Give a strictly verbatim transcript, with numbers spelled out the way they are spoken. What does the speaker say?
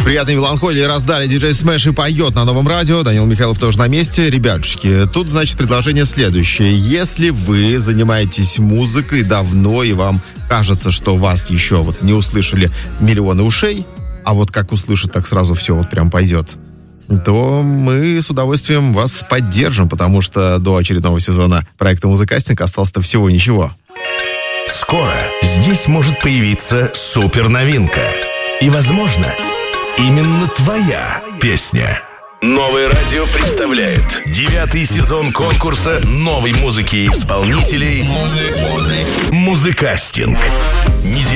Приятной меланхолии раздали. Диджей Смэш и поет на Новом радио. Данил Михайлов тоже на месте. Ребятушки, тут, значит, предложение следующее. Если вы занимаетесь музыкой давно, и вам кажется, что вас еще вот не услышали миллионы ушей, а вот как услышат, так сразу все вот прям пойдет, то мы с удовольствием вас поддержим, потому что до очередного сезона проекта «Музыкастинг» осталось-то всего ничего. Скоро здесь может появиться суперновинка. И, возможно, именно твоя песня. Новое радио представляет девятый сезон конкурса новой музыки и исполнителей «Музыкастинг».